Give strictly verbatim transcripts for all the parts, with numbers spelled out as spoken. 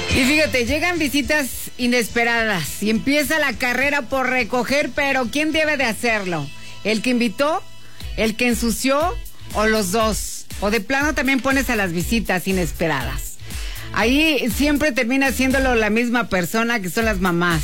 Y fíjate, llegan visitas inesperadas y empieza la carrera por recoger, pero ¿quién debe de hacerlo? ¿El que invitó? ¿El que ensució? ¿O los dos? O de plano también pones a las visitas inesperadas. Ahí siempre termina haciéndolo la misma persona, que son las mamás.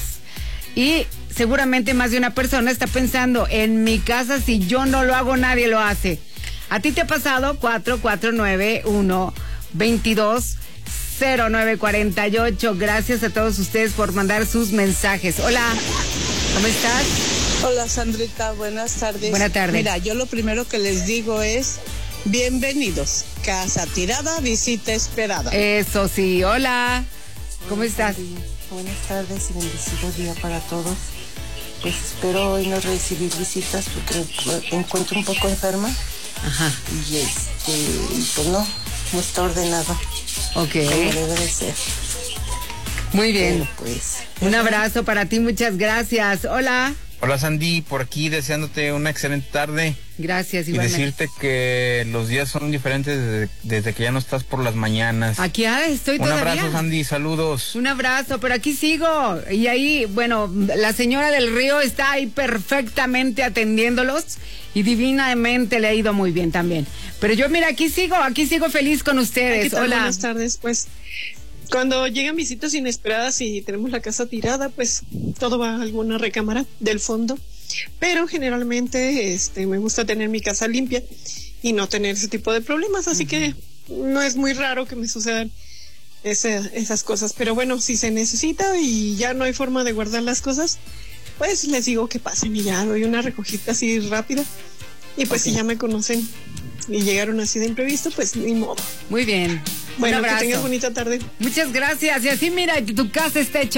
Y seguramente más de una persona está pensando, en mi casa si yo no lo hago, nadie lo hace. ¿A ti te ha pasado? cuatro cuatro nueve uno veintidós cero nueve cuarenta y ocho. Gracias a todos ustedes por mandar sus mensajes. Hola, ¿cómo estás? Hola, Sandrita, buenas tardes. Buenas tardes. Mira, yo lo primero que les digo es, bienvenidos. Casa tirada, visita esperada. Eso sí, hola, ¿cómo Buenas estás? tardes. Buenas tardes y bendecido día para todos. Pues espero hoy no recibir visitas porque me encuentro un poco enferma. Ajá. Y este, pues no, no está ordenado. Ok. Como debe de ser. Muy bien. Pero pues. Un abrazo para ti, muchas gracias. Hola. Hola Sandy, por aquí deseándote una excelente tarde. Gracias, Y igualmente. decirte que los días son diferentes desde, desde que ya no estás por las mañanas. Aquí ah, estoy Un todavía. abrazo, Sandy, saludos. Un abrazo, pero aquí sigo. Y ahí, bueno, la señora del Río está ahí perfectamente atendiéndolos y divinamente le ha ido muy bien también. Pero yo, mira, aquí sigo, aquí sigo feliz con ustedes. ¿Qué tal? Hola. Buenas tardes, pues cuando llegan visitas inesperadas y tenemos la casa tirada, pues todo va a alguna recámara del fondo, pero generalmente este me gusta tener mi casa limpia y no tener ese tipo de problemas, así uh-huh. que no es muy raro que me sucedan ese, esas cosas, pero bueno, si se necesita y ya no hay forma de guardar las cosas, pues les digo que pasen y ya doy una recogida así rápida y pues okay. Si ya me conocen y llegaron así de imprevisto, pues ni modo. Muy bien. Bueno, que tengas bonita tarde. Muchas gracias. Y así, mira, tu casa está hecha